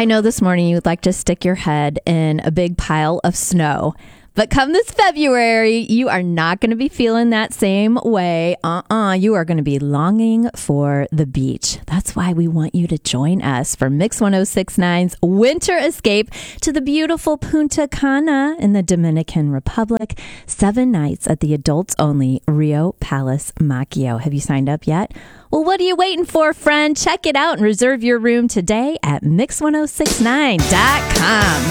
I know this morning you'd like to stick your head in a big pile of snow. But come this February, you are not going to be feeling that same way. You are going to be longing for the beach. That's why we want you to join us for Mix 1069's Winter Escape to the beautiful Punta Cana in the Dominican Republic. 7 nights at the adults-only Rio Palace Macchio. Have you signed up yet? Well, what are you waiting for, friend? Check it out and reserve your room today at mix1069.com.